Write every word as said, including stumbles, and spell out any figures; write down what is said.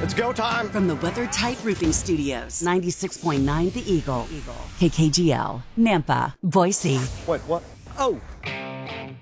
It's go time. From the WeatherTight Roofing Studios, ninety-six point nine The Eagle. Eagle. K K G L, Nampa, Boise. Wait, what? Oh,